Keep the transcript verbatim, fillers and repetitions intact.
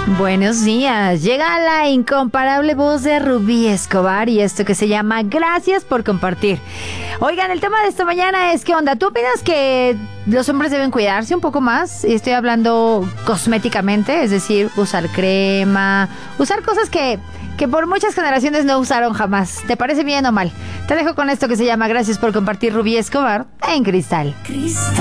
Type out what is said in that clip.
Buenos días, llega la incomparable voz de Rubí Escobar y esto que se llama Gracias por compartir. Oigan, el tema de esta mañana es ¿qué onda? ¿Tú opinas que los hombres deben cuidarse un poco más? Estoy hablando cosméticamente, es decir, usar crema, usar cosas que, que por muchas generaciones no usaron jamás. ¿Te parece bien o mal? Te dejo con esto que se llama Gracias por compartir, Rubí Escobar en Cristal. Cristal.